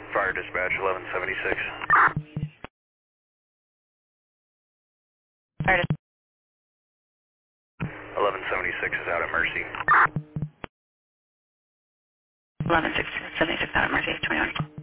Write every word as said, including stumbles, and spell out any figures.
Fire dispatch eleven seventy-six. Fire eleven seventy-six is out at Mercy. eleven seventy-six out at Mercy, twenty-one.